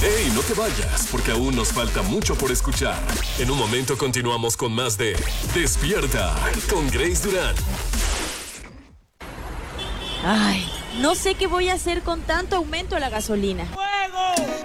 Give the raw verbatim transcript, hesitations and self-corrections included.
¡Ey, no te vayas! Porque aún nos falta mucho por escuchar. En un momento continuamos con más de Despierta con Grace Durán. Ay, no sé qué voy a hacer con tanto aumento de la gasolina. ¡Fuego!